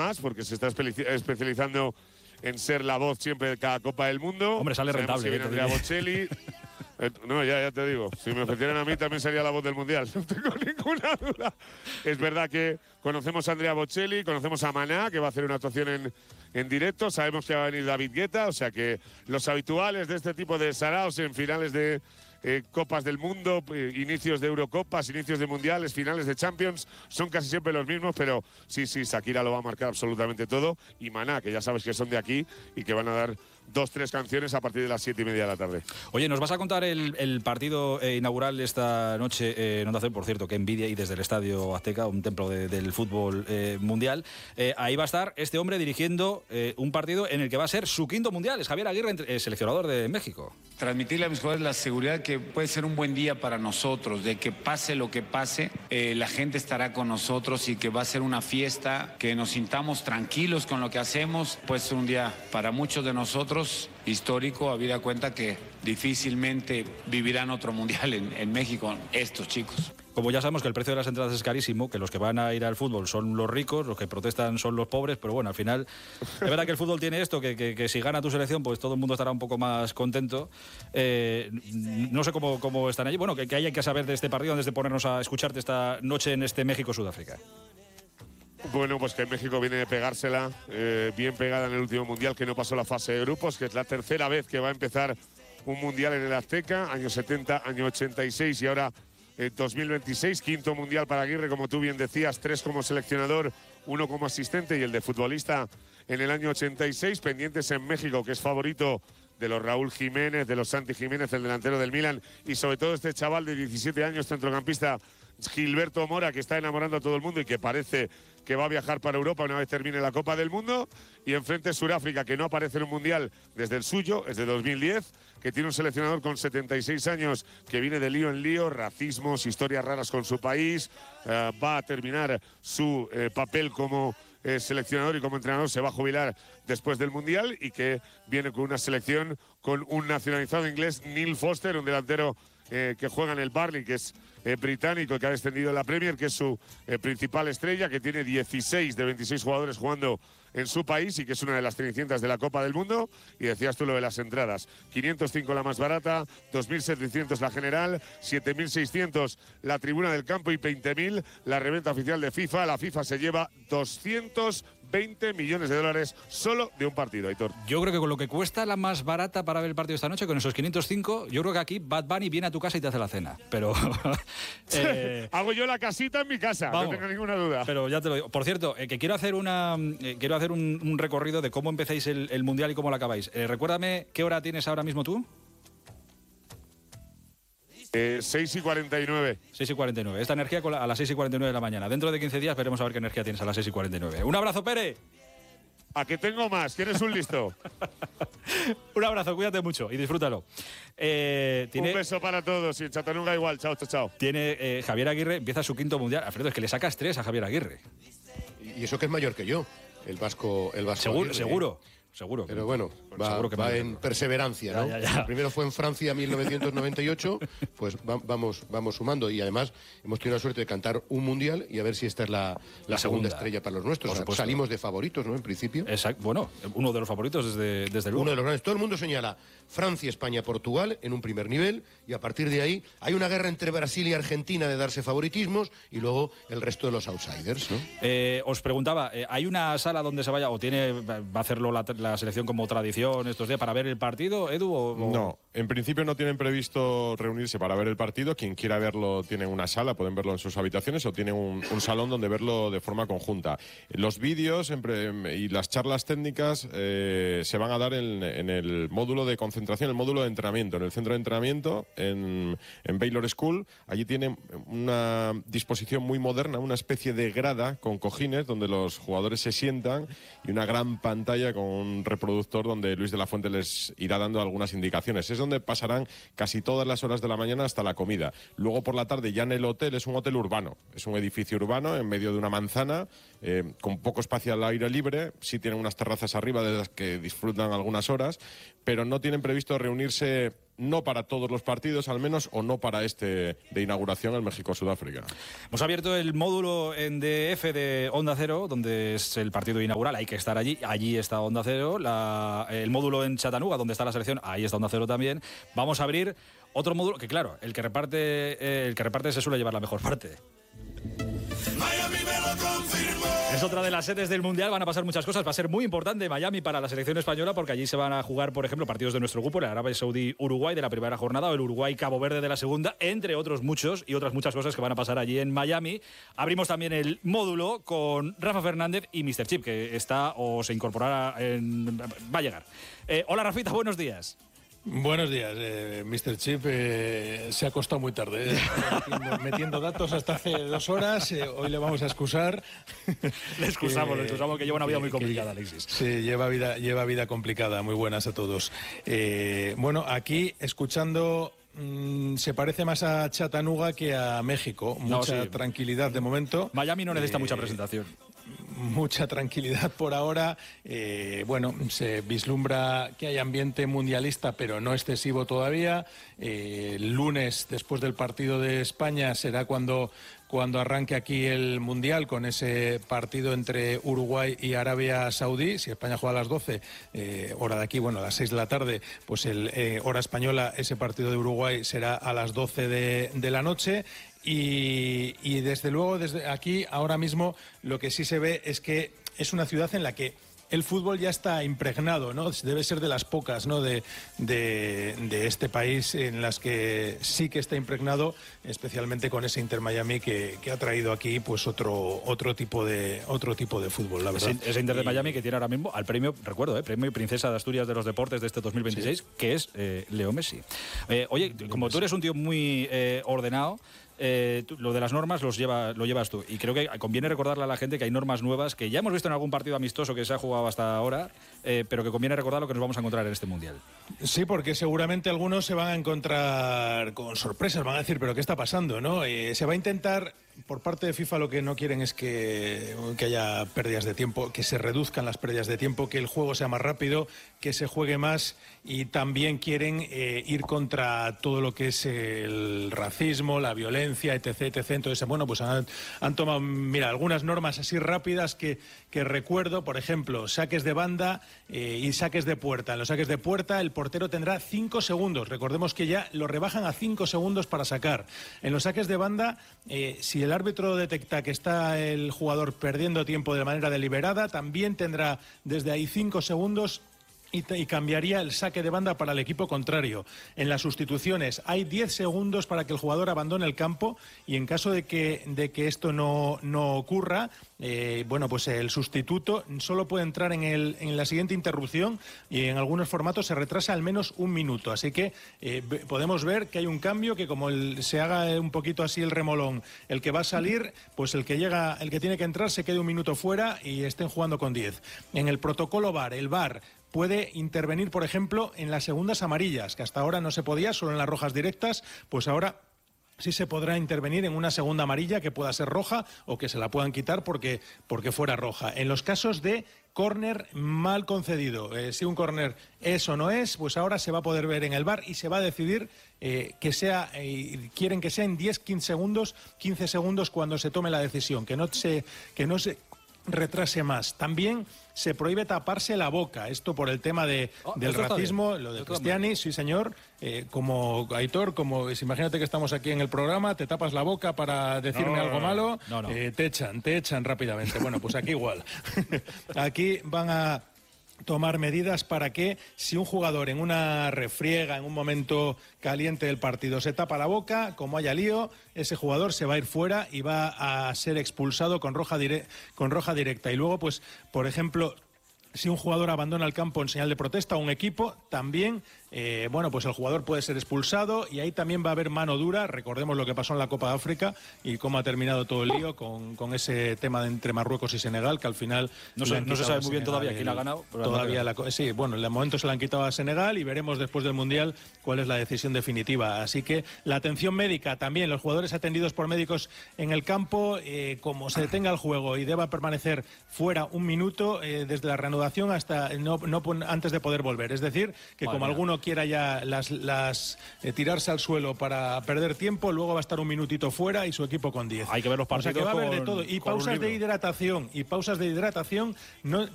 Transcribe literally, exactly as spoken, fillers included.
más, porque se está especializando en ser la voz siempre de cada Copa del Mundo. Hombre, sale Sabemos rentable. que viene eh, Andrea Bocelli. Eh, no, ya, ya te digo, si me ofrecieran a mí también sería la voz del Mundial, no tengo ninguna duda. Es verdad que conocemos a Andrea Bocelli, conocemos a Maná, que va a hacer una actuación en, en directo, sabemos que va a venir David Guetta, o sea que los habituales de este tipo de saraos en finales de eh, Copas del Mundo, eh, inicios de Eurocopas, inicios de Mundiales, finales de Champions, son casi siempre los mismos, pero sí, sí, Shakira lo va a marcar absolutamente todo, y Maná, que ya sabes que son de aquí y que van a dar dos, tres canciones a partir de las siete y media de la tarde. Oye, nos vas a contar el, el partido eh, inaugural esta noche eh, en Onda Cero, por cierto, que envidia, y desde el Estadio Azteca, un templo de, del fútbol eh, mundial. Eh, ahí va a estar este hombre dirigiendo eh, un partido en el que va a ser su quinto mundial. Es Javier Aguirre, eh, seleccionador de México. Transmitirle a mis jugadores la seguridad que puede ser un buen día para nosotros, de que pase lo que pase, eh, la gente estará con nosotros y que va a ser una fiesta, que nos sintamos tranquilos con lo que hacemos. Puede ser un día para muchos de nosotros histórico, habida cuenta que difícilmente vivirán otro mundial en, en México estos chicos. Como ya sabemos que el precio de las entradas es carísimo, que los que van a ir al fútbol son los ricos, los que protestan son los pobres, pero bueno, al final es verdad que el fútbol tiene esto, que, que, que si gana tu selección, pues todo el mundo estará un poco más contento. Eh, no sé cómo, cómo están allí. Bueno, que, que hay que saber de este partido antes de ponernos a escucharte esta noche en este México-Sudáfrica. Bueno, pues que México viene de pegársela, eh, bien pegada en el último Mundial, que no pasó la fase de grupos, que es la tercera vez que va a empezar un Mundial en el Azteca, año setenta, año ochenta y seis y ahora eh, dos mil veintiséis, quinto Mundial para Aguirre, como tú bien decías, tres como seleccionador, uno como asistente y el de futbolista en el año ochenta y seis, pendientes en México, que es favorito de los Raúl Jiménez, de los Santi Jiménez, el delantero del Milan, y sobre todo este chaval de diecisiete años, centrocampista Gilberto Mora, que está enamorando a todo el mundo y que parece que va a viajar para Europa una vez termine la Copa del Mundo, y enfrente Sudáfrica, que no aparece en un Mundial desde el suyo, es de dos mil diez, que tiene un seleccionador con setenta y seis años, que viene de lío en lío, racismos, historias raras con su país, eh, va a terminar su eh, papel como eh, seleccionador y como entrenador, se va a jubilar después del Mundial, y que viene con una selección con un nacionalizado inglés, Neil Foster, un delantero Eh, que juega en el Burnley, que es eh, británico, que ha descendido en la Premier, que es su eh, principal estrella, que tiene dieciséis de veintiséis jugadores jugando en su país y que es una de las cenicientas de la Copa del Mundo. Y decías tú lo de las entradas, quinientos cinco la más barata, dos mil setecientos la general, siete mil seiscientos la tribuna del campo y veinte mil la reventa oficial de FIFA. La FIFA se lleva doscientos veinte millones de dólares solo de un partido, Aitor. Yo creo que con lo que cuesta la más barata para ver el partido esta noche, con esos quinientos cinco, yo creo que aquí Bad Bunny viene a tu casa y te hace la cena. Pero eh, hago yo la casita en mi casa, vamos, no tengo ninguna duda. Pero ya te lo digo. Por cierto, eh, que quiero hacer una eh, quiero hacer un, un recorrido de cómo empezáis el, el Mundial y cómo lo acabáis. Eh, recuérdame, ¿qué hora tienes ahora mismo tú? Eh, seis y cuarenta y nueve. seis y cuarenta y nueve. Esta energía a las seis y cuarenta y nueve de la mañana. Dentro de quince días veremos a ver qué energía tienes a las seis y cuarenta y nueve. Un abrazo, Pere. ¿A que tengo más? ¿Quieres un listo? Un abrazo, cuídate mucho y disfrútalo. Eh, ¿tiene, un beso para todos y en Chattanooga igual. Chao, chao, chao. Tiene eh, Javier Aguirre, empieza su quinto Mundial. Alfredo, es que le sacas tres a Javier Aguirre. Y eso que es mayor que yo, el vasco, el vasco Seguro, Aguirre, seguro. Seguro. Pero bueno, va, seguro que va me... en perseverancia, ¿no? Ya, ya, ya. Primero fue en Francia en mil novecientos noventa y ocho, pues va, vamos, vamos sumando. Y además hemos tenido la suerte de cantar un Mundial y a ver si esta es la, la, la segunda, segunda estrella para los nuestros. O sea, salimos de favoritos, ¿no? En principio. Exacto. Bueno, uno de los favoritos desde, desde luego. Uno de los grandes. Todo el mundo señala Francia, España, Portugal en un primer nivel, y a partir de ahí hay una guerra entre Brasil y Argentina de darse favoritismos, y luego el resto de los outsiders, ¿no? Eh, os preguntaba, eh, ¿hay una sala donde se vaya, o tiene va a hacerlo la, la selección como tradición estos días para ver el partido, Edu? O, o... No, en principio no tienen previsto reunirse para ver el partido. Quien quiera verlo tiene una sala, pueden verlo en sus habitaciones, o tienen un, un salón donde verlo de forma conjunta. Los vídeos y las charlas técnicas eh, se van a dar en, en el módulo de concentración, el módulo de entrenamiento, en el centro de entrenamiento, en, en Baylor School. Allí tienen una disposición muy moderna, una especie de grada con cojines donde los jugadores se sientan, y una gran pantalla con un reproductor donde Luis de la Fuente les irá dando algunas indicaciones. Es donde pasarán casi todas las horas de la mañana hasta la comida. Luego por la tarde ya en el hotel, es un hotel urbano, es un edificio urbano en medio de una manzana, eh, con poco espacio al aire libre. Sí tienen unas terrazas arriba de las que disfrutan algunas horas, pero no tienen previsto reunirse no para todos los partidos al menos, o no para este de inauguración en México-Sudáfrica. Hemos abierto el módulo en D F de Onda Cero, donde es el partido inaugural, hay que estar allí, allí está Onda Cero. La, el módulo en Chattanooga, donde está la selección, ahí está Onda Cero también. Vamos a abrir otro módulo, que claro, el que reparte, eh, el que reparte se suele llevar la mejor parte. Miami me lo confirmó. Es otra de las sedes del Mundial, van a pasar muchas cosas. Va a ser muy importante Miami para la selección española, porque allí se van a jugar, por ejemplo, partidos de nuestro grupo, el Arabia Saudí-Uruguay de la primera jornada, o el Uruguay-Cabo Verde de la segunda, entre otros muchos y otras muchas cosas que van a pasar allí en Miami. Abrimos también el módulo con Rafa Fernández y míster Chip, que está o se incorporará, en, va a llegar. Eh, hola, Rafita, buenos días. Buenos días, eh, míster Chip. Eh, se ha acostado muy tarde, eh, metiendo, metiendo datos hasta hace dos horas. Eh, hoy le vamos a excusar. Le excusamos, que, le excusamos que lleva una vida muy complicada, Alexis. Sí, lleva vida, lleva vida complicada. Muy buenas a todos. Eh, bueno, aquí escuchando. Mm, se parece más a Chattanooga que a México. Mucha no, sí. tranquilidad de momento. Miami no necesita eh, mucha presentación. Mucha tranquilidad por ahora. Eh, bueno, se vislumbra que hay ambiente mundialista, pero no excesivo todavía. Eh, el lunes, después del partido de España, será cuando, cuando arranque aquí el Mundial, con ese partido entre Uruguay y Arabia Saudí. Si España juega a las doce, eh, hora de aquí, bueno, a las seis de la tarde, pues el eh, hora española, ese partido de Uruguay será a las doce de, de la noche. Y, y desde luego, desde aquí, ahora mismo, lo que sí se ve es que es una ciudad en la que el fútbol ya está impregnado, ¿no? Debe ser de las pocas, ¿no?, de, de, de este país en las que sí que está impregnado, especialmente con ese Inter Miami que, que ha traído aquí pues otro otro tipo de otro tipo de fútbol, la verdad. Ese, ese Inter de Miami que tiene ahora mismo al premio, recuerdo, ¿eh? Premio Princesa de Asturias de los Deportes de este dos mil veintiséis, sí, que es eh, Leo Messi. Eh, oye, Leo como Messi. Tú eres un tío muy eh, ordenado, Eh, tú, lo de las normas los lleva, lo llevas tú. Y creo que conviene recordarle a la gente que hay normas nuevas que ya hemos visto en algún partido amistoso que se ha jugado hasta ahora, eh, pero que conviene recordar lo que nos vamos a encontrar en este Mundial. Sí, porque seguramente algunos se van a encontrar con sorpresas, van a decir, ¿pero qué está pasando?, ¿no? Eh, se va a intentar, por parte de FIFA, lo que no quieren es que, que haya pérdidas de tiempo, que se reduzcan las pérdidas de tiempo, que el juego sea más rápido, que se juegue más, y también quieren eh, ir contra todo lo que es el racismo, la violencia, etc, etcétera. Entonces, bueno, pues han, han tomado, mira, algunas normas así rápidas que, que recuerdo, por ejemplo, saques de banda eh, y saques de puerta. En los saques de puerta el portero tendrá cinco segundos. Recordemos que ya lo rebajan a cinco segundos para sacar. En los saques de banda, eh, si el árbitro detecta que está el jugador perdiendo tiempo de manera deliberada, también tendrá desde ahí cinco segundos y, y cambiaría el saque de banda para el equipo contrario. En las sustituciones hay diez segundos para que el jugador abandone el campo, y en caso de que, de que esto no, no ocurra, eh, bueno, pues el sustituto solo puede entrar en, el, en la siguiente interrupción, y en algunos formatos se retrasa al menos un minuto. Así que eh, podemos ver que hay un cambio, que como el, se haga un poquito así el remolón, el que va a salir, pues el que llega, el que tiene que entrar se quede un minuto fuera y estén jugando con diez. En el protocolo V A R, el V A R puede intervenir, por ejemplo, en las segundas amarillas, que hasta ahora no se podía, solo en las rojas directas, pues ahora sí se podrá intervenir en una segunda amarilla que pueda ser roja o que se la puedan quitar porque, porque fuera roja. En los casos de córner mal concedido, eh, si un córner es o no es, pues ahora se va a poder ver en el V A R y se va a decidir eh, que sea, eh, quieren que sea en diez, quince segundos, quince segundos cuando se tome la decisión, que no se, que no se retrase más. También se prohíbe taparse la boca, esto por el tema de, oh, del racismo, lo de Cristiani, sí señor, eh, como Aitor, como imagínate que estamos aquí en el programa, te tapas la boca para decirme no, algo malo, no, no. Eh, te echan, te echan rápidamente. Bueno, pues aquí igual. Aquí van a tomar medidas para que si un jugador en una refriega, en un momento caliente del partido, se tapa la boca, como haya lío, ese jugador se va a ir fuera y va a ser expulsado con roja, dire- con roja directa. Y luego, pues, por ejemplo, si un jugador abandona el campo en señal de protesta a un equipo, también, eh, bueno, pues el jugador puede ser expulsado, y ahí también va a haber mano dura. Recordemos lo que pasó en la Copa de África y cómo ha terminado todo el lío con, con ese tema de entre Marruecos y Senegal, que al final no se, no se sabe muy bien todavía quién ha ganado. Pero todavía la, sí, bueno, en el momento se la han quitado a Senegal y veremos después del Mundial cuál es la decisión definitiva. Así que la atención médica también, los jugadores atendidos por médicos en el campo, eh, como se detenga el juego y deba permanecer fuera un minuto, eh, desde la reanudación prorrogación hasta no, no antes de poder volver. Es decir, que Madre como mía. alguno quiera ya las, las eh, tirarse al suelo para perder tiempo, luego va a estar un minutito fuera y su equipo con diez. Hay que ver los partidos. O sea que va a haber con, de todo. Y pausas de hidratación. Y pausas de hidratación no,